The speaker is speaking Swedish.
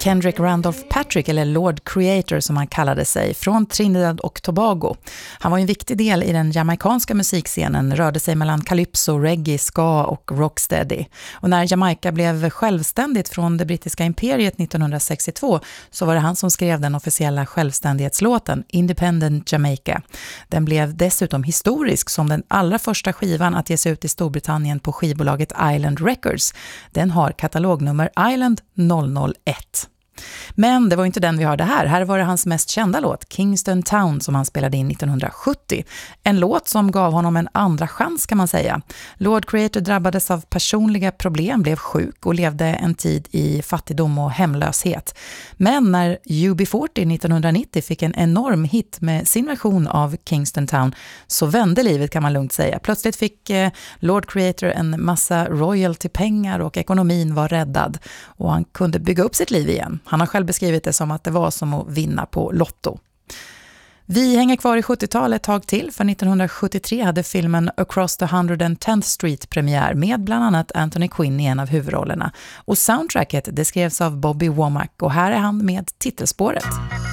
Kendrick Randolph Patrick, eller Lord Creator som han kallade sig, från Trinidad och Tobago. Han var en viktig del i den jamaikanska musikscenen, rörde sig mellan calypso, reggae, ska och rocksteady. Och när Jamaica blev självständigt från det brittiska imperiet 1962 så var det han som skrev den officiella självständighetslåten Independent Jamaica. Den blev dessutom historisk som den allra första skivan att ges ut i Storbritannien på skivbolaget Island Records. Den har katalognummer Island 001. Men det var inte den vi hörde här. Här var det hans mest kända låt, Kingston Town, som han spelade in 1970. En låt som gav honom en andra chans kan man säga. Lord Creator drabbades av personliga problem, blev sjuk och levde en tid i fattigdom och hemlöshet. Men när UB40 1990 fick en enorm hit med sin version av Kingston Town så vände livet kan man lugnt säga. Plötsligt fick Lord Creator en massa royalty-pengar och ekonomin var räddad. Och han kunde bygga upp sitt liv igen. Han har själv beskrivit det som att det var som att vinna på Lotto. Vi hänger kvar i 70-talet ett tag till, för 1973 hade filmen Across the 110th Street premiär med bland annat Anthony Quinn i en av huvudrollerna. Och soundtracket det skrevs av Bobby Womack och här är han med titelspåret.